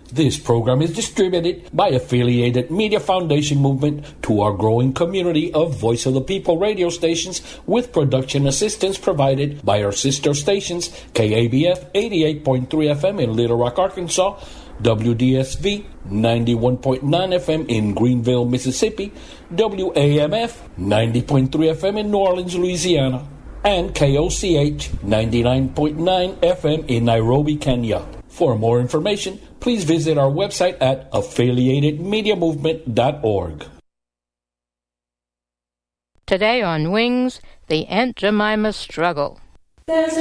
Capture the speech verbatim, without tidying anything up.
This program is distributed by Affiliated Media Foundation Movement to our growing community of Voice of the People radio stations, with production assistance provided by our sister stations, K A B F eighty-eight point three F M in Little Rock, Arkansas, W D S V ninety-one point nine F M in Greenville, Mississippi, W A M F ninety point three F M in New Orleans, Louisiana, and K O C H ninety-nine point nine F M in Nairobi, Kenya. For more information, please visit our website at affiliated media movement dot org. Today on Wings, the Aunt Jemima struggle. There's